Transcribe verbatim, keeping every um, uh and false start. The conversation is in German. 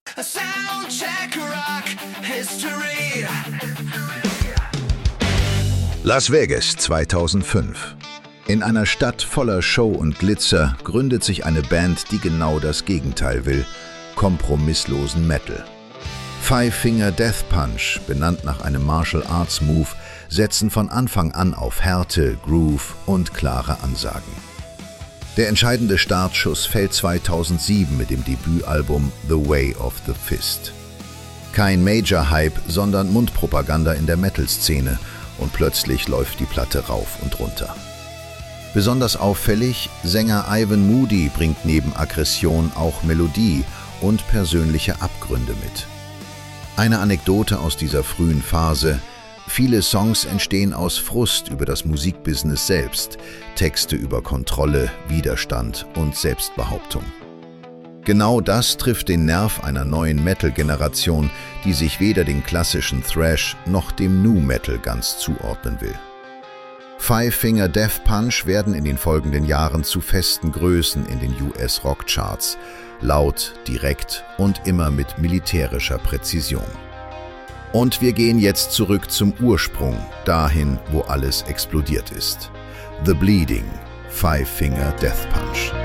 Soundcheck Rock History. Las Vegas zweitausendfünf. In einer Stadt voller Show und Glitzer gründet sich eine Band, die genau das Gegenteil will: kompromisslosen Metal. Five Finger Death Punch, benannt nach einem Martial Arts Move, setzen von Anfang an auf Härte, Groove und klare Ansagen. Der entscheidende Startschuss fällt zweitausendsieben mit dem Debütalbum The Way of the Fist. Kein Major-Hype, sondern Mundpropaganda in der Metal-Szene, und plötzlich läuft die Platte rauf und runter. Besonders auffällig: Sänger Ivan Moody bringt neben Aggression auch Melodie und persönliche Abgründe mit. Eine Anekdote aus dieser frühen Phase: Viele Songs entstehen aus Frust über das Musikbusiness selbst, Texte über Kontrolle, Widerstand und Selbstbehauptung. Genau das trifft den Nerv einer neuen Metal-Generation, die sich weder dem klassischen Thrash noch dem Nu Metal ganz zuordnen will. Five Finger Death Punch werden in den folgenden Jahren zu festen Größen in den U S-Rockcharts, laut, direkt und immer mit militärischer Präzision. Und wir gehen jetzt zurück zum Ursprung, dahin, wo alles explodiert ist. The Bleeding, Five Finger Death Punch.